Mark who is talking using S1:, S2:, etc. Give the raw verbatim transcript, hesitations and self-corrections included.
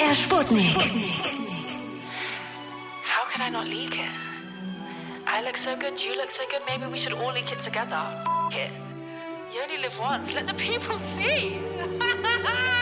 S1: R Sputnik.
S2: How could I not leak it? I look so good, you look so good, maybe we should all leak it together. F it. You only live once, let the people see.